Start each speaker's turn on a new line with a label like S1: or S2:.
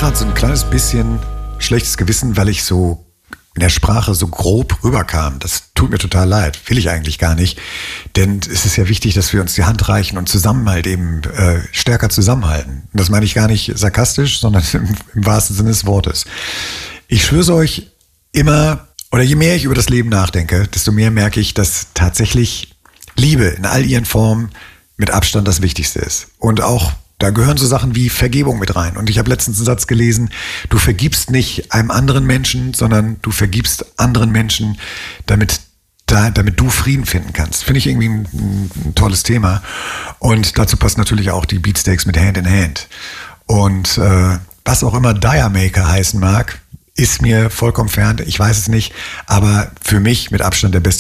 S1: gerade so ein kleines bisschen schlechtes Gewissen, weil ich so in der Sprache so grob rüberkam. Das tut mir total leid. Will ich eigentlich gar nicht. Denn es ist ja wichtig, dass wir uns die Hand reichen und zusammen halt eben stärker zusammenhalten. Und das meine ich gar nicht sarkastisch, sondern im wahrsten Sinne des Wortes. Ich schwöre euch immer, oder je mehr ich über das Leben nachdenke, desto mehr merke ich, dass tatsächlich Liebe in all ihren Formen mit Abstand das Wichtigste ist. Und auch da gehören so Sachen wie Vergebung mit rein. Und ich habe letztens einen Satz gelesen, du vergibst nicht einem anderen Menschen, sondern du vergibst anderen Menschen, damit du Frieden finden kannst. Finde ich irgendwie ein tolles Thema. Und dazu passt natürlich auch die Beatsteaks mit Hand in Hand. Und was auch immer Diamaker heißen mag, ist mir vollkommen fern. Ich weiß es nicht. Aber für mich mit Abstand der beste